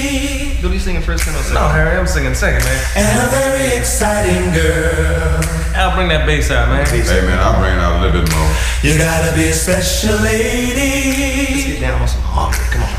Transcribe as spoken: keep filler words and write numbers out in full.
Dude, you singing first and second? No, Harry, I'm singing second, man. And a very exciting girl. Al, bring that bass out, man. Hey, man, I'll bring it out a little bit more. You gotta be a special lady. Let's get down on some harmony. Come on.